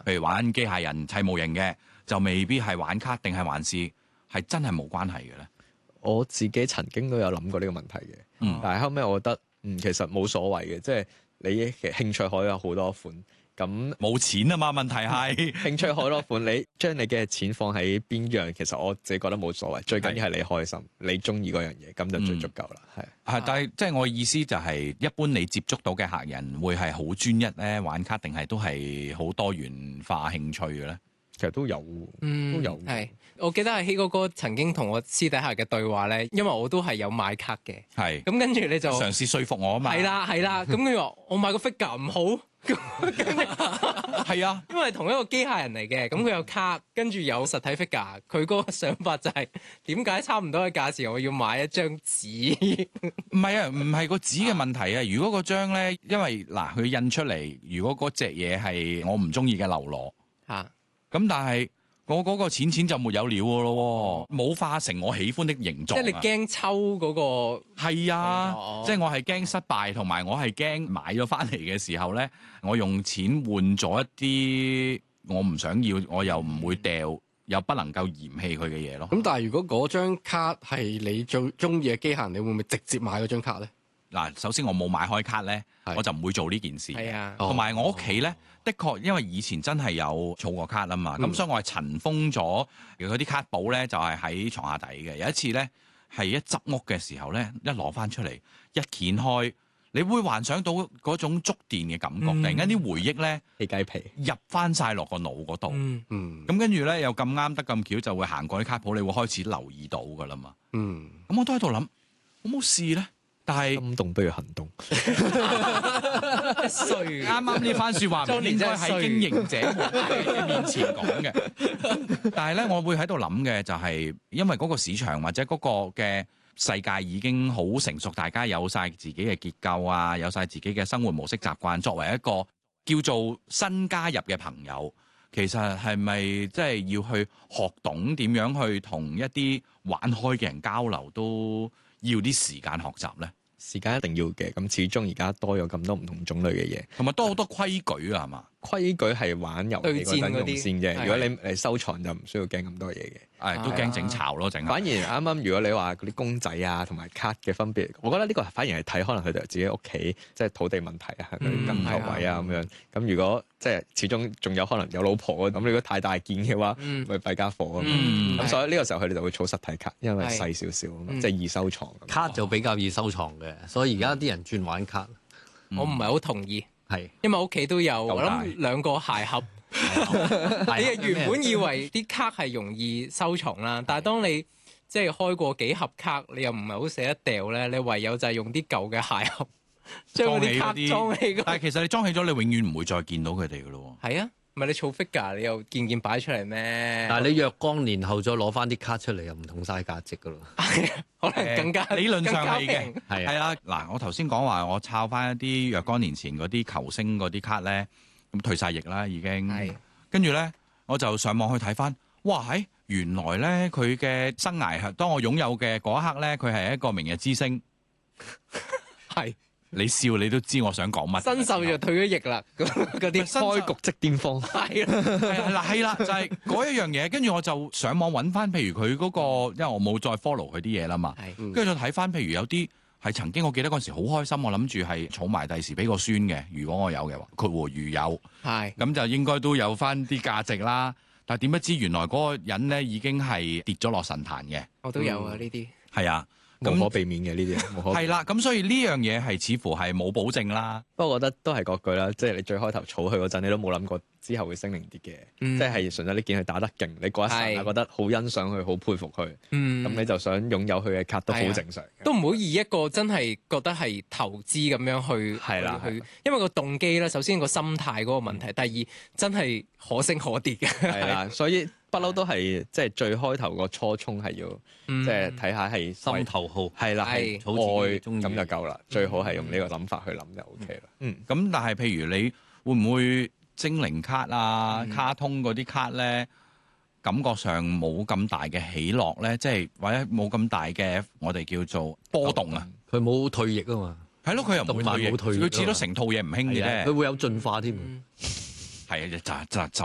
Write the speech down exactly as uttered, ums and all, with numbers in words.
譬如玩機械人砌模型嘅，就未必係玩卡，定係還是係真係冇關係嘅咧？ 我自己曾經都有諗過呢個問題嘅，嗯、但係後尾我覺得，嗯，其實冇所謂嘅，即係你嘅興趣可以有好多款。咁冇錢啊嘛，問題係興趣好多款，你將你嘅錢放喺邊樣，其實我自己覺得冇所謂，最緊要係你開心，你中意嗰樣嘢，咁就最足夠啦。係係，但係即係我意思就係，一般你接觸到嘅客人會係好專一咧玩卡，定係都係好多元化興趣嘅咧？ 其實都有， 嗯、 都有。 係，我記得阿希哥哥曾經同我私底下嘅對話咧，因為我都係有買卡嘅， 係咁跟住你就嘗試說服我啊嘛。 係啦係啦，咁佢話我買個 figure 唔好。 係啊， 因為同一個機械人嚟嘅，咁佢有卡，跟住有實體 figure，佢嗰個想法就係點解差唔多嘅價錢，我要買一張紙？ 唔係啊，唔係個紙嘅問題啊。如果嗰張咧，因為嗱佢印出嚟，如果嗰隻嘢係我唔中意嘅流羅嚇， 咁但係我嗰個錢錢就沒有了嘅咯，冇化成我喜歡的形狀。 即係你驚抽嗰個係啊， 哦、 即係我係驚失敗，同埋我係驚買咗翻嚟嘅時候咧，我用錢換咗一啲我唔想要，我又唔會掉，又不能夠嫌棄佢嘅嘢咯。 咁但係如果嗰張卡係你最中意嘅機械人，你會唔會直接買嗰張卡咧？ 嗱，首先我冇買開卡咧， 係我就唔會做呢件事。 係啊， 同埋我屋企咧，的確因為以前真係有儲過卡啊嘛，咁、 嗯、 所以我係塵封咗嗰啲卡簿咧，就係喺床下底嘅。有一次咧，係一執屋嘅時候咧，一攞翻出嚟一掀開，你會幻想到嗰種觸電嘅感覺， 嗯、 突然間啲回憶咧起雞皮入翻晒落個腦嗰度。 嗯嗯， 咁跟住咧又咁啱得咁巧，就會行過啲卡鋪，你會開始留意到噶啦嘛。 嗯， 咁我都喺度諗，我冇試咧。但係心動都要行動， 衰啱啱呢番説話唔應該喺經營者嘅面前講嘅。但係咧，我會喺度諗嘅就係，因為嗰個市場或者嗰個嘅世界已經好成熟，大家有晒自己嘅結構啊，有晒自己嘅生活模式習慣。作為一個叫做新加入嘅朋友，其實係咪即係要去學懂點樣去同一啲玩開嘅人交流，都要啲時間學習咧？ 時間一定要嘅，咁始終而家多咗咁多唔同種類嘅嘢， 同埋多好多規矩啊，係嘛？ 規矩係玩遊戲嗰陣用先啫。如果你嚟收藏就唔需要驚咁多嘢嘅。 誒都驚整巢咯，整。 反而啱啱如果你話嗰啲公仔啊同埋卡嘅分別，我覺得呢個反而係睇可能佢哋自己屋企即係土地問題啊，嗰啲金頭位啊咁樣。咁如果即係始終仲有可能有老婆咁，如果太大件嘅話，咪弊家伙咁。咁所以呢個時候佢哋就會儲實體卡，因為細少少，即係易收藏。 卡就比較易收藏嘅，所以而家啲人轉玩卡。 我唔係好同意， 係因為屋企都有，我諗兩個鞋盒。你原本以為啲卡係容易收藏啦，但係當你即係開過幾盒卡，你又唔係好捨得掉咧，你唯有就係用啲舊嘅鞋盒將嗰啲卡裝起。 但係其實你裝起咗，你永遠唔會再見到佢哋噶咯。 係啊，唔係你儲 figure，你又件件擺出嚟咩？ 但係你若干年後再攞翻啲卡出嚟，又唔同晒價值噶咯。 可能更加、 呃、理論上係嘅， 係係啊。嗱，我頭先講話我抄翻一啲若干年前嗰啲球星嗰啲卡咧。咁退晒役啦，已經。係。跟住咧，我就上網去睇翻，哇！喺原來咧，佢嘅生涯係當我擁有嘅嗰一刻咧，佢係一個明日之星。係。你笑你都知我想講乜。 新秀就退咗役啦，嗰啲開局即巔峰。 係啦， 係啦，係啦，就係、是、嗰一樣嘢。跟住我就上網揾翻，譬如佢嗰、那個，因為我冇再 follow 佢啲嘢啦嘛。係。跟住再睇翻，譬如有啲。係曾經，我記得嗰陣時好開心，我諗住係儲埋第時俾個孫嘅。如果我有嘅話，括弧如有，係咁就應該都有翻啲價值啦。但係點不知原來嗰個人咧已經係跌咗落神壇嘅。 我都有啊，呢啲係啊， 無可避免嘅呢啲，無可係啦。咁所以呢樣嘢係似乎係冇保證啦。 不過我覺得都係嗰句啦，即係你最開頭儲佢嗰陣，你都冇諗過之後會升零跌嘅， 嗯、 即係純粹你見佢打得勁，你嗰一剎那覺得好欣賞佢，好佩服佢，咁、嗯、你就想擁有佢嘅卡都好正常。 都唔好以一個真係覺得係投資咁樣去係啦，去，因為個動機咧，首先個心態嗰個問題，嗯、第二真係可升可跌嘅。係啦， 所以不嬲都係即係最開頭個初衷係要，即係睇下係心頭好， 係啦，係愛咁就夠啦。最好係用呢個諗法去諗就 O K 啦。嗯，咁但係譬如你會唔會？精靈卡啊、卡通嗰啲卡咧，感覺上冇咁大嘅起落咧，即係或者冇咁大嘅我哋叫做波動啊。 佢冇退役啊嘛。 係咯，佢又唔會退役，佢至多成套嘢唔興嘅啫。 佢會有進化添。 係啊，就就就